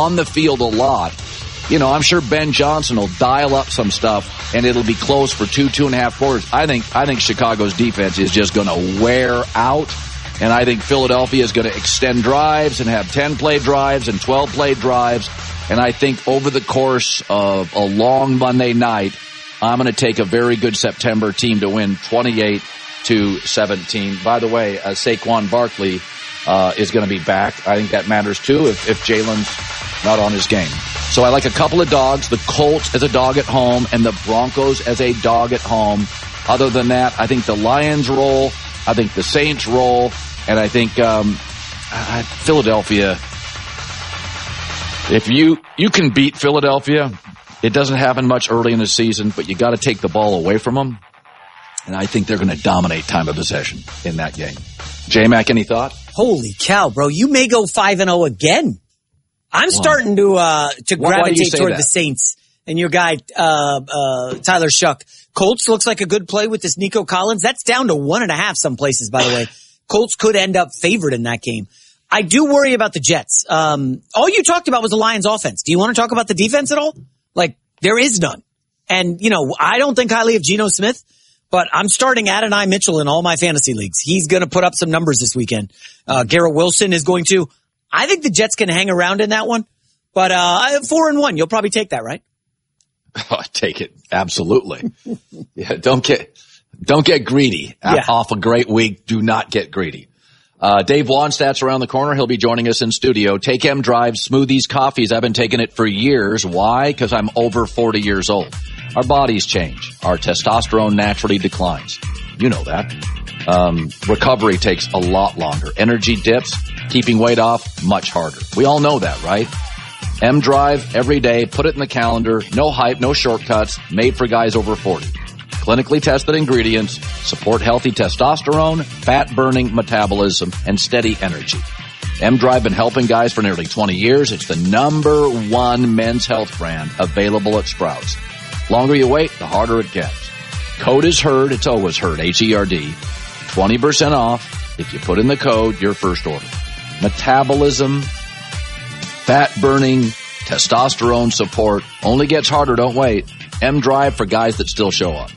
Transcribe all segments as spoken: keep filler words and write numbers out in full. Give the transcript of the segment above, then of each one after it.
on the field a lot. You know, I'm sure Ben Johnson will dial up some stuff, and it'll be close for two, two and a half quarters. I think I think Chicago's defense is just going to wear out, and I think Philadelphia is going to extend drives and have ten-play drives and twelve-play drives. And I think over the course of a long Monday night, I'm going to take a very good September team to win twenty-eight to seventeen. By the way, uh, Saquon Barkley uh, is going to be back. I think that matters, too, if, if Jalen's not on his game. So I like a couple of dogs, the Colts as a dog at home and the Broncos as a dog at home. Other than that, I think the Lions roll, I think the Saints roll, and I think um, uh, Philadelphia, if you, you can beat Philadelphia, it doesn't happen much early in the season, but you got to take the ball away from them, and I think they're going to dominate time of possession in that game. J-Mac, any thought? Holy cow, bro, you may go five and oh again. I'm starting to uh to Why, gravitate why toward that? the Saints and your guy uh uh Tyler Shuck. Colts looks like a good play with this Nico Collins. That's down to one and a half some places, by the way. Colts could end up favored in that game. I do worry about the Jets. Um all you talked about was the Lions offense. Do you want to talk about the defense at all? Like, there is none. And, you know, I don't think highly of Geno Smith, but I'm starting Adonai Mitchell in all my fantasy leagues. He's going to put up some numbers this weekend. Uh Garrett Wilson is going to. I think the Jets can hang around in that one, but uh four and one, you'll probably take that, right? Oh, take it. Absolutely. Yeah, don't get, don't get greedy. Yeah. Off a great week, do not get greedy. Uh, Dave Wannstedt's around the corner. He'll be joining us in studio. Take M Drive Smoothies Coffees. I've been taking it for years. Why? Because I'm over forty years old. Our bodies change. Our testosterone naturally declines. You know that. Um, recovery takes a lot longer. Energy dips. Keeping weight off, much harder. We all know that, right? M Drive every day. Put it in the calendar. No hype, no shortcuts. Made for guys over forty. Clinically tested ingredients support healthy testosterone, fat-burning metabolism, and steady energy. M Drive been helping guys for nearly twenty years. It's the number one men's health brand available at Sprouts. Longer you wait, the harder it gets. Code is HERD. It's always HERD, H E R D. twenty percent off if you put in the code your first order. Metabolism, fat-burning, testosterone support. Only gets harder, don't wait. M Drive for guys that still show up.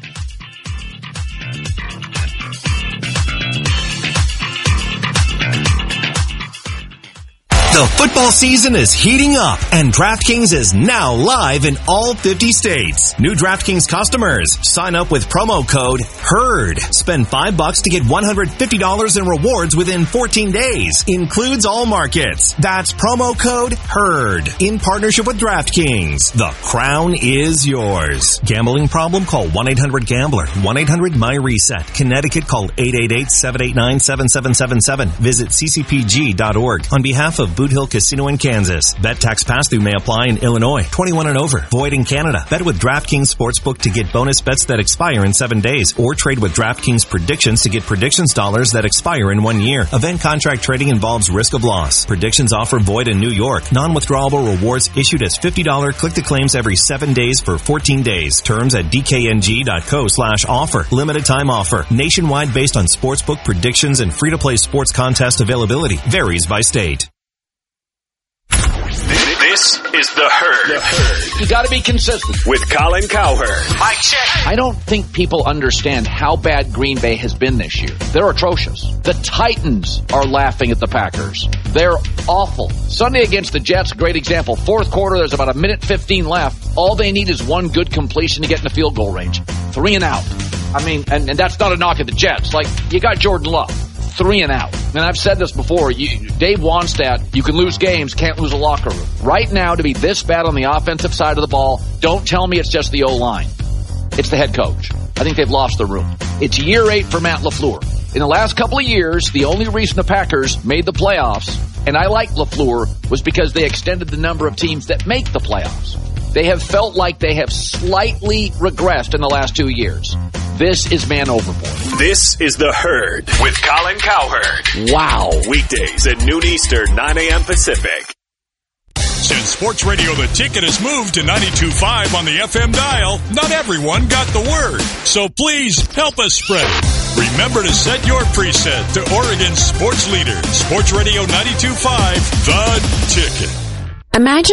The football season is heating up, and DraftKings is now live in all fifty states. New DraftKings customers, sign up with promo code HERD. Spend five bucks to get one hundred fifty dollars in rewards within fourteen days. Includes all markets. That's promo code HERD. In partnership with DraftKings. The crown is yours. Gambling problem? Call one eight hundred gambler. one eight hundred my reset. Connecticut, call eight eight eight, seven eight nine, seven seven seven seven. Visit c c p g dot org. On behalf of Boot Hill Casino in Kansas. Bet tax pass-through may apply in Illinois. twenty-one and over. Void in Canada. Bet with DraftKings Sportsbook to get bonus bets that expire in seven days. Or trade with DraftKings Predictions to get predictions dollars that expire in one year. Event contract trading involves risk of loss. Predictions offer void in New York. Non-withdrawable rewards issued as fifty dollars click-to-claims every seven days for fourteen days. Terms at d k n g dot co slash offer. Limited time offer. Nationwide based on sportsbook predictions and free-to-play sports contest availability. Varies by state. This is The Herd. The Herd. You gotta be consistent. With Colin Cowherd. Mic check. I don't think people understand how bad Green Bay has been this year. They're atrocious. The Titans are laughing at the Packers. They're awful. Sunday against the Jets, great example. Fourth quarter, there's about a minute fifteen left. All they need is one good completion to get in the field goal range. Three and out. I mean, and, and that's not a knock at the Jets. Like, you got Jordan Love. Three and out. And I've said this before, you, Dave Wannstedt, you can lose games, can't lose a locker room. Right now, to be this bad on the offensive side of the ball, don't tell me it's just the O-line. It's the head coach. I think they've lost the room. It's year eight for Matt LaFleur. In the last couple of years, the only reason the Packers made the playoffs, and I like LaFleur, was because they extended the number of teams that make the playoffs. They have felt like they have slightly regressed in the last two years. This is man overboard. This is The Herd with Colin Cowherd. Wow. Weekdays at noon Eastern, nine a.m. Pacific. Since Sports Radio The Ticket has moved to ninety-two point five on the F M dial, not everyone got the word. So please help us spread it. Remember to set your preset to Oregon's sports leader. Sports Radio ninety-two point five, The Ticket. Imagine